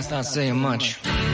That's not saying much.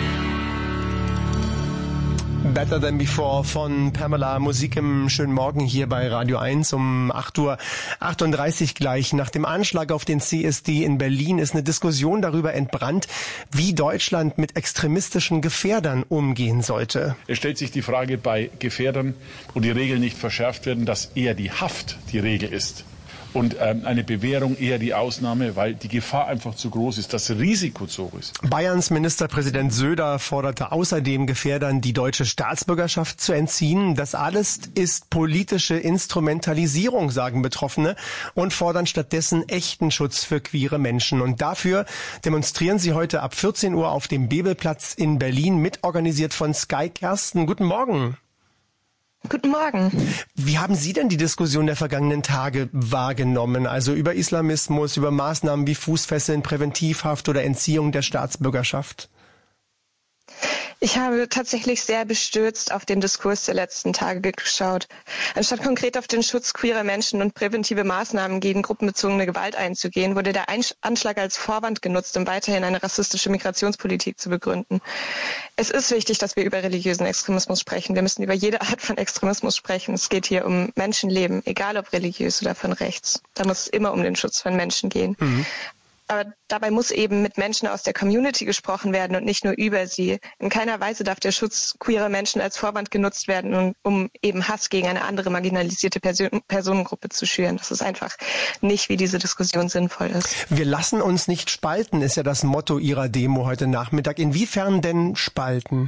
Better Than Before von Pamela. Musik im schönen Morgen hier bei Radio 1 um 8:38 Uhr gleich. Nach dem Anschlag auf den CSD in Berlin ist eine Diskussion darüber entbrannt, wie Deutschland mit extremistischen Gefährdern umgehen sollte. Es stellt sich die Frage bei Gefährdern, wo die Regeln nicht verschärft werden, dass eher die Haft die Regel ist. Und eine Bewährung eher die Ausnahme, weil die Gefahr einfach zu groß ist, das Risiko zu hoch ist. Bayerns Ministerpräsident Söder forderte außerdem Gefährdern die deutsche Staatsbürgerschaft zu entziehen. Das alles ist politische Instrumentalisierung, sagen Betroffene, und fordern stattdessen echten Schutz für queere Menschen. Und dafür demonstrieren sie heute ab 14 Uhr auf dem Bebelplatz in Berlin, mitorganisiert von Sky. Kersten, guten Morgen. Guten Morgen. Wie haben Sie denn die Diskussion der vergangenen Tage wahrgenommen? Also über Islamismus, über Maßnahmen wie Fußfesseln, Präventivhaft oder Entziehung der Staatsbürgerschaft? Ich habe tatsächlich sehr bestürzt auf den Diskurs der letzten Tage geschaut. Anstatt konkret auf den Schutz queerer Menschen und präventive Maßnahmen gegen gruppenbezogene Gewalt einzugehen, wurde der Anschlag als Vorwand genutzt, um weiterhin eine rassistische Migrationspolitik zu begründen. Es ist wichtig, dass wir über religiösen Extremismus sprechen. Wir müssen über jede Art von Extremismus sprechen. Es geht hier um Menschenleben, egal ob religiös oder von rechts. Da muss es immer um den Schutz von Menschen gehen. Aber dabei muss eben mit Menschen aus der Community gesprochen werden und nicht nur über sie. In keiner Weise darf der Schutz queerer Menschen als Vorwand genutzt werden, um eben Hass gegen eine andere marginalisierte Personengruppe zu schüren. Das ist einfach nicht, wie diese Diskussion sinnvoll ist. Wir lassen uns nicht spalten, ist ja das Motto Ihrer Demo heute Nachmittag. Inwiefern denn spalten?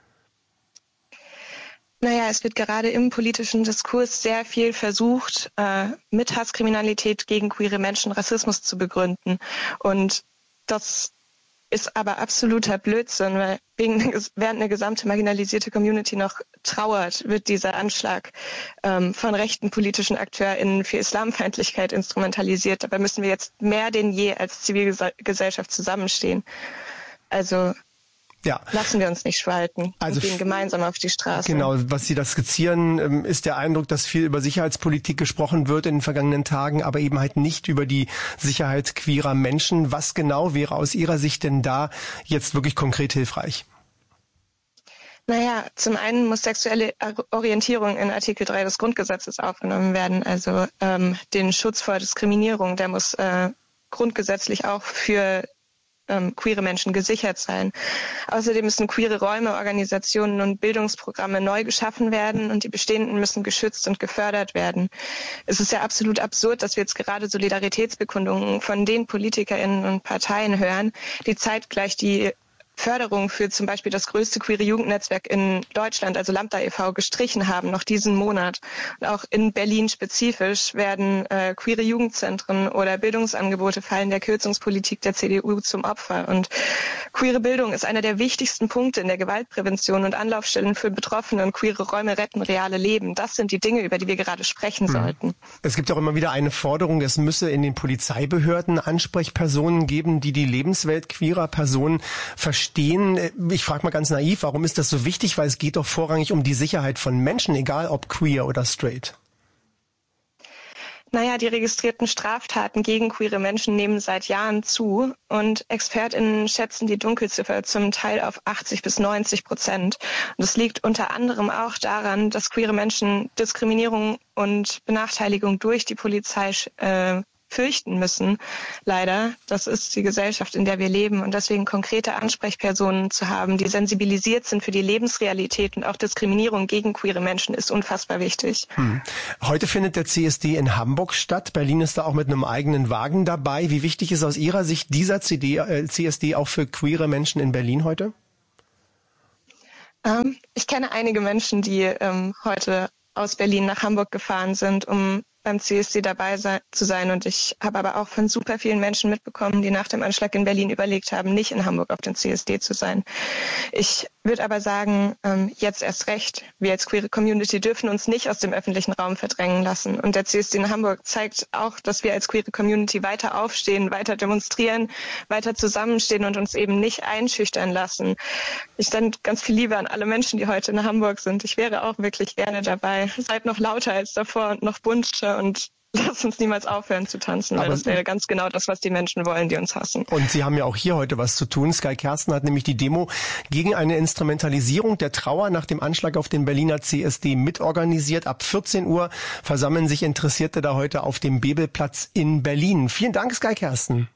Naja, es wird gerade im politischen Diskurs sehr viel versucht, mit Hasskriminalität gegen queere Menschen Rassismus zu begründen. Und das ist aber absoluter Blödsinn, weil während eine gesamte marginalisierte Community noch trauert, wird dieser Anschlag von rechten politischen AkteurInnen für Islamfeindlichkeit instrumentalisiert. Dabei müssen wir jetzt mehr denn je als Zivilgesellschaft zusammenstehen. Also ja. Lassen wir uns nicht spalten. Also gehen gemeinsam auf die Straße. Genau, was Sie da skizzieren, ist der Eindruck, dass viel über Sicherheitspolitik gesprochen wird in den vergangenen Tagen, aber eben halt nicht über die Sicherheit queerer Menschen. Was genau wäre aus Ihrer Sicht denn da jetzt wirklich konkret hilfreich? Naja, zum einen muss sexuelle Orientierung in Artikel 3 des Grundgesetzes aufgenommen werden. Also den Schutz vor Diskriminierung, der muss grundgesetzlich auch für queere Menschen gesichert sein. Außerdem müssen queere Räume, Organisationen und Bildungsprogramme neu geschaffen werden und die bestehenden müssen geschützt und gefördert werden. Es ist ja absolut absurd, dass wir jetzt gerade Solidaritätsbekundungen von den PolitikerInnen und Parteien hören, die zeitgleich die Förderung für zum Beispiel das größte queere Jugendnetzwerk in Deutschland, also Lambda e.V., gestrichen haben, noch diesen Monat. Und auch in Berlin spezifisch werden queere Jugendzentren oder Bildungsangebote fallen der Kürzungspolitik der CDU zum Opfer. Und queere Bildung ist einer der wichtigsten Punkte in der Gewaltprävention und Anlaufstellen für Betroffene und queere Räume retten reale Leben. Das sind die Dinge, über die wir gerade sprechen sollten. Es gibt auch immer wieder eine Forderung, es müsse in den Polizeibehörden Ansprechpersonen geben, die die Lebenswelt queerer Personen verstehen. Ich frage mal ganz naiv, warum ist das so wichtig? Weil es geht doch vorrangig um die Sicherheit von Menschen, egal ob queer oder straight. Naja, die registrierten Straftaten gegen queere Menschen nehmen seit Jahren zu und ExpertInnen schätzen die Dunkelziffer zum Teil auf 80-90%. Und das liegt unter anderem auch daran, dass queere Menschen Diskriminierung und Benachteiligung durch die Polizei fürchten müssen. Leider, das ist die Gesellschaft, in der wir leben und deswegen konkrete Ansprechpersonen zu haben, die sensibilisiert sind für die Lebensrealität und auch Diskriminierung gegen queere Menschen ist unfassbar wichtig. Heute findet der CSD in Hamburg statt. Berlin ist da auch mit einem eigenen Wagen dabei. Wie wichtig ist aus Ihrer Sicht dieser CSD auch für queere Menschen in Berlin heute? Ich kenne einige Menschen, die heute aus Berlin nach Hamburg gefahren sind, um beim CSD dabei zu sein. Und ich habe aber auch von super vielen Menschen mitbekommen, die nach dem Anschlag in Berlin überlegt haben, nicht in Hamburg auf dem CSD zu sein. Ich würde aber sagen, jetzt erst recht. Wir als queere Community dürfen uns nicht aus dem öffentlichen Raum verdrängen lassen. Und der CSD in Hamburg zeigt auch, dass wir als queere Community weiter aufstehen, weiter demonstrieren, weiter zusammenstehen und uns eben nicht einschüchtern lassen. Ich sende ganz viel Liebe an alle Menschen, die heute in Hamburg sind. Ich wäre auch wirklich gerne dabei. Seid noch lauter als davor und noch bunter und lass uns niemals aufhören zu tanzen, weil das wäre ganz genau das, was die Menschen wollen, die uns hassen. Und Sie haben ja auch hier heute was zu tun. Sky Kersten hat nämlich die Demo gegen eine Instrumentalisierung der Trauer nach dem Anschlag auf den Berliner CSD mitorganisiert. Ab 14 Uhr versammeln sich Interessierte da heute auf dem Bebelplatz in Berlin. Vielen Dank, Sky Kersten.